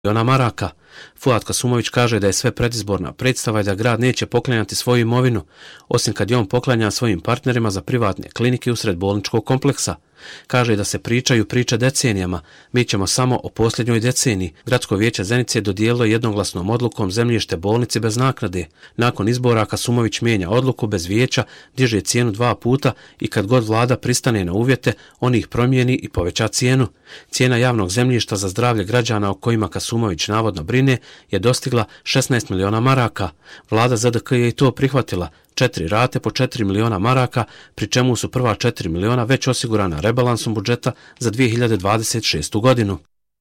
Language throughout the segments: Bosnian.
milijuna maraka. Fuad Kasumović kaže da je sve predizborna predstava i da grad neće poklanjati svoju imovinu, osim kad je on poklanja svojim partnerima za privatne klinike usred bolničkog kompleksa. Kaže da se pričaju priče decenijama, mi ćemo samo o posljednjoj deceniji. Gradsko vijeće Zenice dodijelilo jednoglasnom odlukom zemljište bolnici bez naknade. Nakon izbora Kasumović mijenja odluku bez vijeća, diže cijenu 2 puta i kad god vlada pristane na uvjete, on ih promijeni i poveća cijenu. Cijena javnog zemljišta za zdravlje građana o kojima Kasumović navodno brine je dostigla 16 miliona maraka. Vlada ZDK je i to prihvatila, 4 rate po 4 miliona maraka, pri čemu su prva 4 miliona već osigurana rebalansom budžeta za 2026. godinu.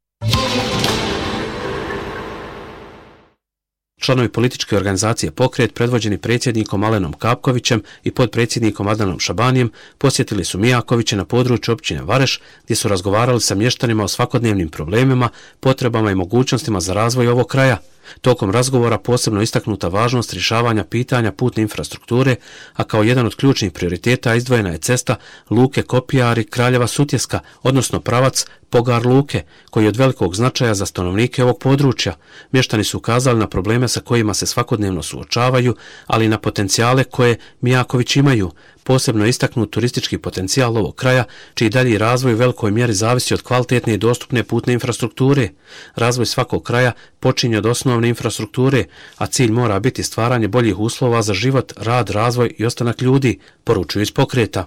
Članovi političke organizacije Pokret, predvođeni predsjednikom Alenom Kapkovićem i podpredsjednikom Adnanom Šabanijem, posjetili su Mijakoviće na području općine Vareš, gdje su razgovarali sa mještanima o svakodnevnim problemima, potrebama i mogućnostima za razvoj ovog kraja. Tokom razgovora posebno istaknuta važnost rješavanja pitanja putne infrastrukture, a kao jedan od ključnih prioriteta izdvojena je cesta Luke Kopijari Kraljeva Sutjeska, odnosno pravac Pogar Luke, koji je od velikog značaja za stanovnike ovog područja. Mještani su ukazali na probleme sa kojima se svakodnevno suočavaju, ali i na potencijale koje Mijaković imaju. Posebno je istaknut turistički potencijal ovog kraja, čiji dalji razvoj u velikoj mjeri zavisi od kvalitetne i dostupne putne infrastrukture. Razvoj svakog kraja počinje od osnovne infrastrukture, a cilj mora biti stvaranje boljih uslova za život, rad, razvoj i ostanak ljudi, poručuju iz Pokreta.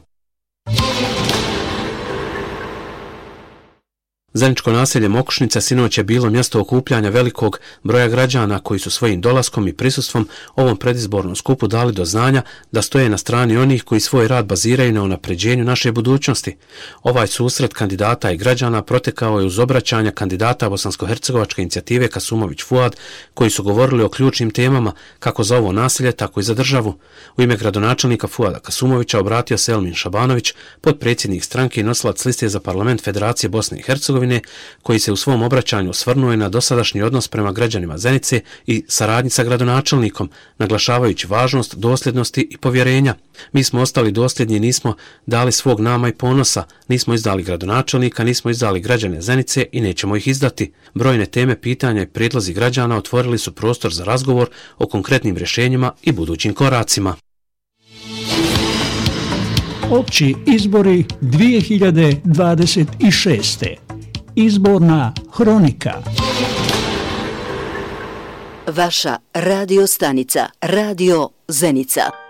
Zeničko naselje Mokušnica sinoć je bilo mjesto okupljanja velikog broja građana koji su svojim dolaskom i prisustvom ovom predizbornom skupu dali do znanja da stoje na strani onih koji svoj rad baziraju na unapređenju naše budućnosti. Ovaj susret kandidata i građana protekao je uz obraćanja kandidata bosansko-hercegovačke inicijative Kasumović Fuad, koji su govorili o ključnim temama kako za ovo naselje, tako i za državu. U ime gradonačelnika Fuada Kasumovića obratio se Elmin Šabanović, podpredsjednik stranke i nosilac liste za parlament Federacije Bosne i Hercegovine, koji se u svom obraćanju osvrnuo na dosadašnji odnos prema građanima Zenice i saradnji sa gradonačelnikom, naglašavajući važnost dosljednosti i povjerenja. Mi smo ostali dosljedni, nismo dali svog nama i ponosa, nismo izdali gradonačelnika, nismo izdali građane Zenice i nećemo ih izdati. Brojne teme, pitanja i prijedlozi građana otvorili su prostor za razgovor o konkretnim rješenjima i budućim koracima. Opći izbori 2026. Izborna hronika. Vaša radio stanica Radio Zenica.